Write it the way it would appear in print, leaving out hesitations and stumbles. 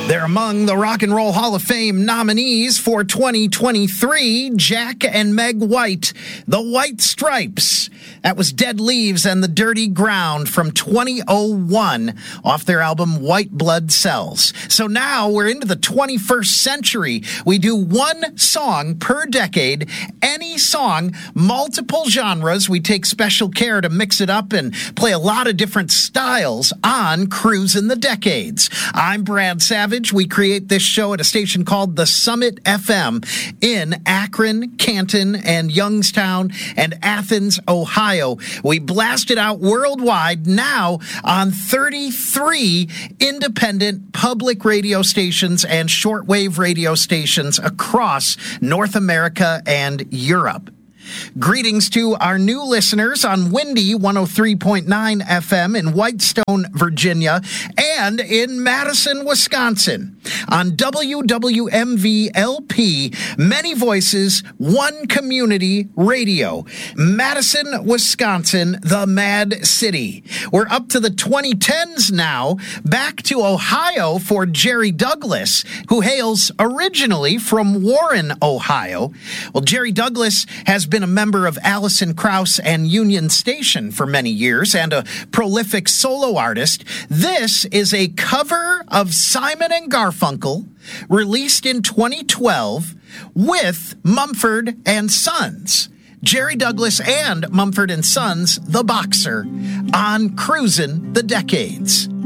They're among the Rock and Roll Hall of Fame nominees for 2023, Jack and Meg White, The White Stripes. That was Dead Leaves and the Dirty Ground from 2001 off their album White Blood Cells. So now we're into the 21st century. We do one song per decade, any song, multiple genres. We take special care to mix it up and play a lot of different styles on Cruisin' the Decades. I'm Brad Savage. We create this show at a station called The Summit FM in Akron, Canton, and Youngstown, and Athens, Ohio. We blast it out worldwide now on 33 independent public radio stations and shortwave radio stations across North America and Europe. Greetings to our new listeners on Windy 103.9 FM in Whitestone, Virginia, and in Madison, Wisconsin. On WWMV-LP, Many Voices, One Community Radio. Madison, Wisconsin, the Mad City. We're up to the 2010s now, back to Ohio for Jerry Douglas, who hails originally from Warren, Ohio. Well, Jerry Douglas has been a member of Alison Krauss and Union Station for many years and a prolific solo artist. This is a cover of Simon and Garfunkel, released in 2012 with Mumford and Sons. Jerry Douglas and Mumford and Sons, The Boxer, on Cruisin' the Decades.